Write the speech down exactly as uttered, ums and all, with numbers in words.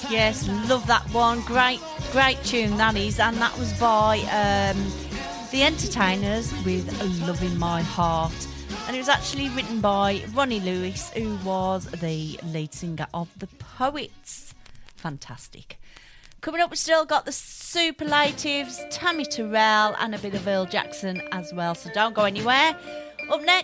Yes, love that one. Great, great tune that is, and that was by um, The Entertainers with Love in My Heart. And it was actually written by Ronnie Lewis, who was the lead singer of The Poets. Fantastic. Coming up, we've still got the Superlatives, Tammy Terrell, and a bit of Earl Jackson as well, so don't go anywhere. Up next,